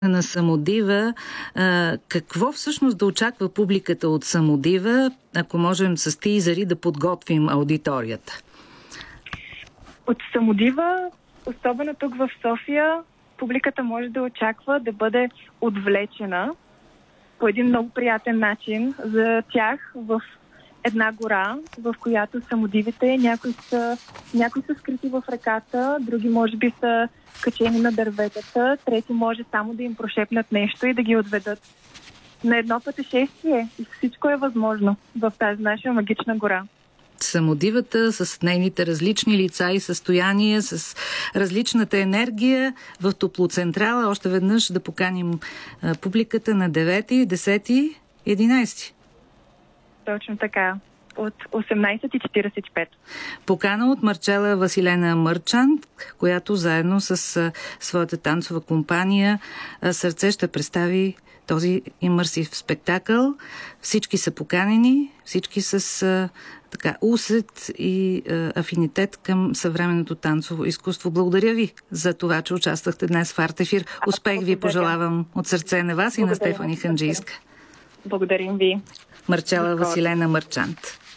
на Самодива. Какво всъщност да очаква публиката от Самодива, ако можем с тизъри да подготвим аудиторията? От Самодива, особено тук в София, публиката може да очаква да бъде отвлечена по един много приятен начин за тях в една гора, в която самодивите. Някои са скрити в реката, други може би са качени на дърветата, трети може само да им прошепнат нещо и да ги отведат на едно пътешествие. И всичко е възможно в тази наша магична гора. Самодивата с нейните различни лица и състояния, с различната енергия в Топлоцентрала. Още веднъж да поканим публиката на 9, 10, 11. Точно така. От 18:45. Покана от Марчела Василена Мърчант, която заедно с своята танцова компания Сърце ще представи този имърсив спектакъл. Всички са поканени, всички с усет и афинитет към съвременното танцово изкуство. Благодаря ви за това, че участвахте днес в Артефир. Успех ви пожелавам от сърце на вас и на Стефани Ханджийска. Благодарим ви. Марчела Василена Мърчант.